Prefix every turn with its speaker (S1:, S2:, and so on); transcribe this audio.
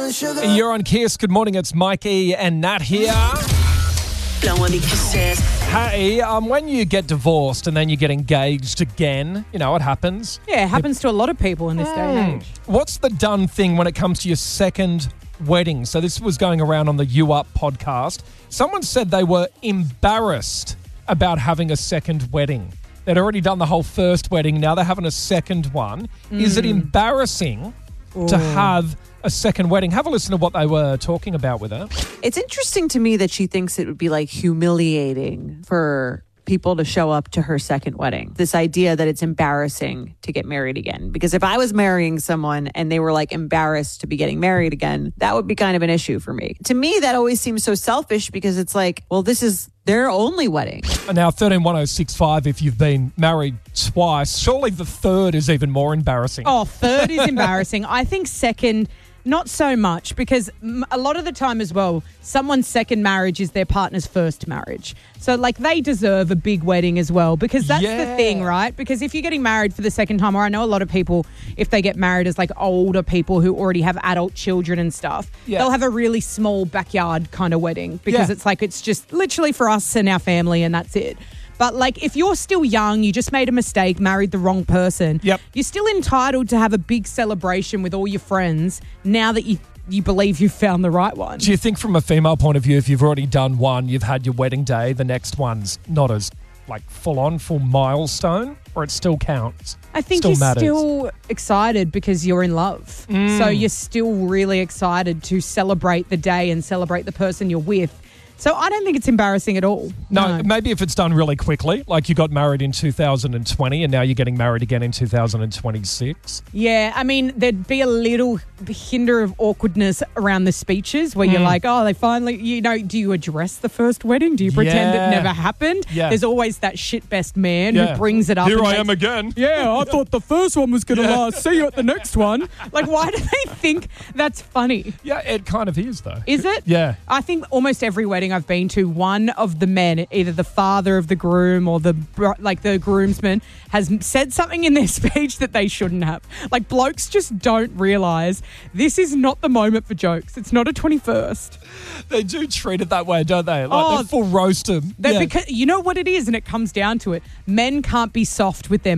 S1: You're on Kiss. Good morning. It's Mikey and Nat here. Hey, when you get divorced and then you get engaged again, you know, it happens.
S2: Yeah, it happens to a lot of people in this day and age.
S1: What's the done thing when it comes to your second wedding? So this was going around on the You Up podcast. Someone said they were embarrassed about having a second wedding. They'd already done the whole first wedding. Now they're having a second one. Is it embarrassing to have a second wedding? Have a listen to what they were talking about with her.
S3: It's interesting to me that she thinks it would be like humiliating for people to show up to her second wedding. This idea that it's embarrassing to get married again. Because if I was marrying someone and they were like embarrassed to be getting married again, that would be kind of an issue for me. To me, that always seems so selfish because it's like, well, this is their only wedding.
S1: And now 131065, if you've been married twice, surely the third is even more embarrassing.
S2: Oh, third is embarrassing. I think second, not so much, because a lot of the time as well, someone's second marriage is their partner's first marriage. So, like, they deserve a big wedding as well, because that's the thing, right? Because if you're getting married for the second time, or I know a lot of people, if they get married as, like, older people who already have adult children and stuff, they'll have a really small backyard kind of wedding because it's like, it's just literally for us and our family and that's it. But, like, if you're still young, you just made a mistake, married the wrong person, you're still entitled to have a big celebration with all your friends now that you believe you've found the right one.
S1: Do you think from a female point of view, if you've already done one, you've had your wedding day, the next one's not as, like, full milestone, or it still counts?
S2: I think you're still excited because you're in love. So you're still really excited to celebrate the day and celebrate the person you're with. So I don't think it's embarrassing at all.
S1: No, maybe if it's done really quickly, like you got married in 2020 and now you're getting married again in 2026.
S2: Yeah, I mean, there'd be a little hinder of awkwardness around the speeches where you're like, oh, they finally, you know, do you address the first wedding? Do you pretend it never happened?
S1: Yeah.
S2: There's always that shit best man who brings it up.
S1: Here I am again.
S2: Yeah, I thought the first one was going to last. See you at the next one. Like, why do they think that's funny?
S1: Yeah, it kind of is, though.
S2: Is it?
S1: Yeah.
S2: I think almost every wedding I've been to, one of the men, either the father of the groom or the groomsman, has said something in their speech that they shouldn't have. Like, blokes just don't realise this is not the moment for jokes. It's not a 21st.
S1: They do treat it that way, don't they? Like, they full roast them.
S2: Because you know what it is, and it comes down to it. Men can't be soft with their